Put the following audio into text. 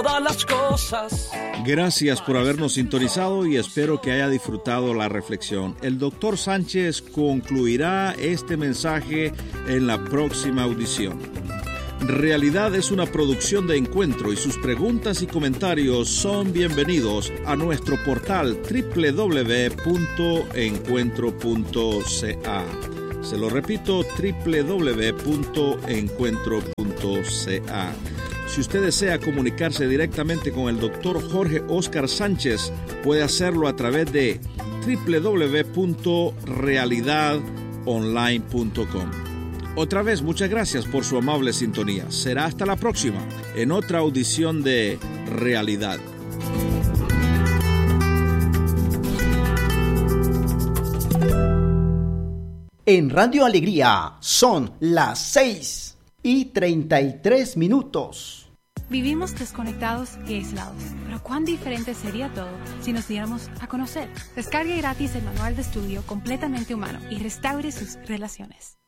todas las cosas. Gracias por habernos sintonizado y espero que haya disfrutado la reflexión. El Dr. Sánchez concluirá este mensaje en la próxima audición. Realidad es una producción de Encuentro y sus preguntas y comentarios son bienvenidos a nuestro portal www.encuentro.ca. Se lo repito, www.encuentro.ca. Si usted desea comunicarse directamente con el Dr. Jorge Óscar Sánchez, puede hacerlo a través de www.realidadonline.com. Otra vez, muchas gracias por su amable sintonía. Será hasta la próxima, en otra audición de Realidad. En Radio Alegría son las 6:33. Vivimos desconectados y aislados, pero cuán diferente sería todo si nos diéramos a conocer. Descargue gratis el manual de estudio completamente humano y restaure sus relaciones.